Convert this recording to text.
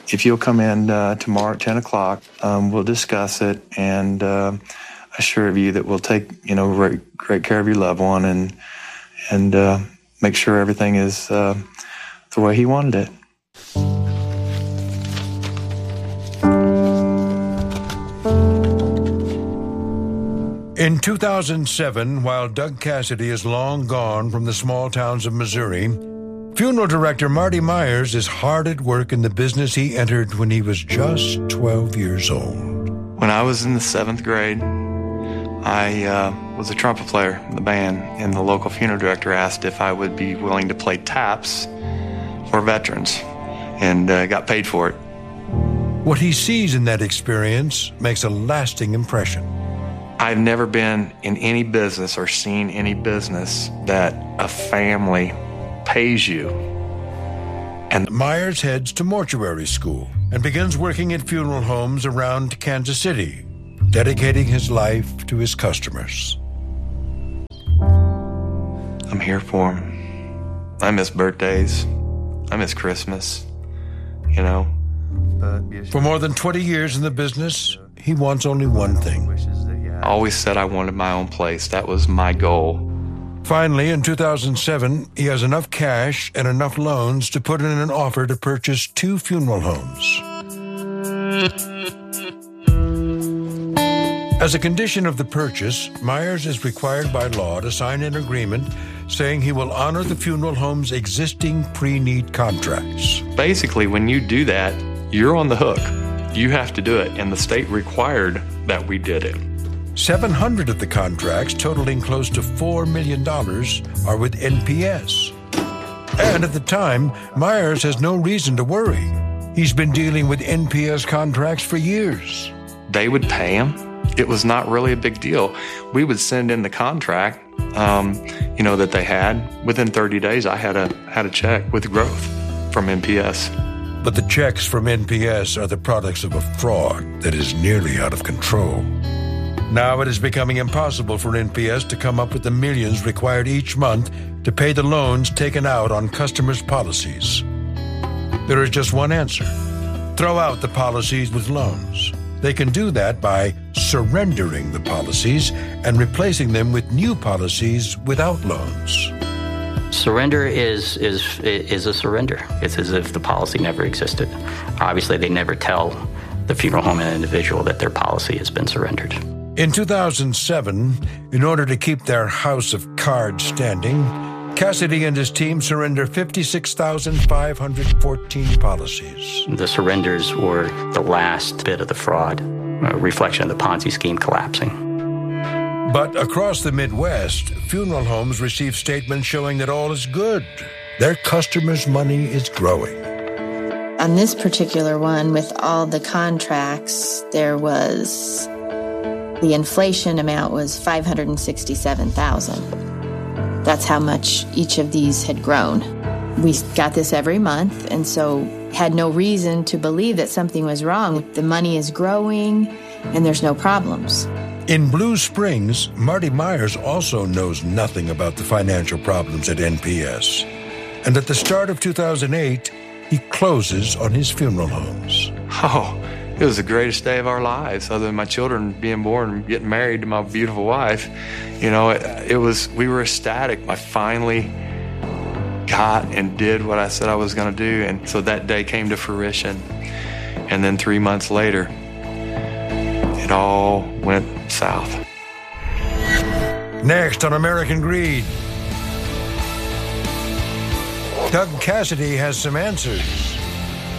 if you'll come in tomorrow at 10 o'clock, we'll discuss it, and assure you that we'll take, great care of your loved one and make sure everything is the way he wanted it. In 2007, while Doug Cassidy is long gone from the small towns of Missouri, funeral director Marty Myers is hard at work in the business he entered when he was just 12 years old. When I was in the 7th grade, I was a trumpet player in the band, and the local funeral director asked if I would be willing to play taps for veterans, and got paid for it. What he sees in that experience makes a lasting impression. I've never been in any business or seen any business that a family pays you. And Myers heads to mortuary school and begins working at funeral homes around Kansas City, dedicating his life to his customers. I'm here for him. I miss birthdays. I miss Christmas, For more than 20 years in the business, he wants only one thing. I always said I wanted my own place. That was my goal. Finally, in 2007, he has enough cash and enough loans to put in an offer to purchase 2 funeral homes. As a condition of the purchase, Myers is required by law to sign an agreement saying he will honor the funeral home's existing pre-need contracts. Basically, when you do that, you're on the hook. You have to do it, and the state required that we did it. 700 of the contracts, totaling close to $4 million, are with NPS. And at the time, Myers has no reason to worry. He's been dealing with NPS contracts for years. They would pay him. It was not really a big deal. We would send in the contract, that they had. Within 30 days, I had a check with growth from NPS. But the checks from NPS are the products of a fraud that is nearly out of control. Now it is becoming impossible for NPS to come up with the millions required each month to pay the loans taken out on customers' policies. There is just one answer: throw out the policies with loans. They can do that by surrendering the policies and replacing them with new policies without loans. Surrender is a surrender. It's as if the policy never existed. Obviously, they never tell the funeral home and individual that their policy has been surrendered. In 2007, in order to keep their house of cards standing, Cassidy and his team surrender 56,514 policies. The surrenders were the last bit of the fraud, a reflection of the Ponzi scheme collapsing. But across the Midwest, funeral homes receive statements showing that all is good. Their customers' money is growing. On this particular one, with all the contracts, the inflation amount was $567,000. That's how much each of these had grown. We got this every month, and so had no reason to believe that something was wrong. The money is growing, and there's no problems. In Blue Springs, Marty Myers also knows nothing about the financial problems at NPS. And at the start of 2008, he closes on his funeral homes. Oh, it was the greatest day of our lives, other than my children being born and getting married to my beautiful wife. We were ecstatic. I finally got and did what I said I was going to do. And so that day came to fruition. And then 3 months later, it all went south. Next on American Greed, Doug Cassidy has some answers.